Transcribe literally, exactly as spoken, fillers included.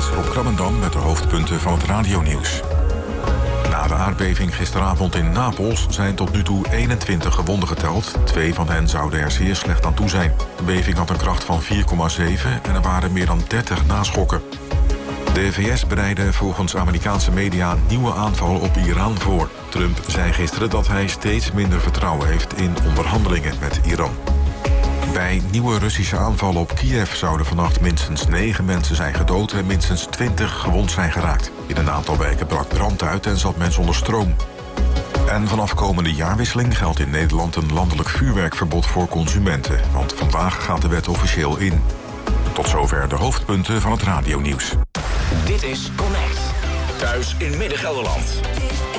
Rob Krabbendam met de hoofdpunten van het radionieuws. Na de aardbeving gisteravond in Napels zijn tot nu toe eenentwintig gewonden geteld. Twee van hen zouden er zeer slecht aan toe zijn. De beving had een kracht van vier komma zeven en er waren meer dan dertig naschokken. De V S bereidde volgens Amerikaanse media nieuwe aanvallen op Iran voor. Trump zei gisteren dat hij steeds minder vertrouwen heeft in onderhandelingen met Iran. Bij nieuwe Russische aanvallen op Kiev zouden vannacht minstens negen mensen zijn gedood en minstens twintig gewond zijn geraakt. In een aantal wijken brak brand uit en zat men zonder stroom. En vanaf komende jaarwisseling geldt in Nederland een landelijk vuurwerkverbod voor consumenten. Want vandaag gaat de wet officieel in. Tot zover de hoofdpunten van het radionieuws. Dit is Connect. Thuis in Midden-Gelderland.